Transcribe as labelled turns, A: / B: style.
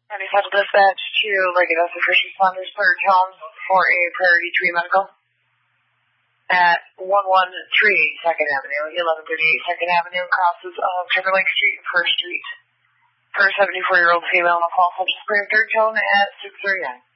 A: County Central Dispatch to Legacy First Responders, third tone for a priority 3 medical at 113 2nd Avenue, 1138 2nd Avenue, crosses of Timberlake Street and First Street. For a 74-year-old female on a call, such as third tone at 639.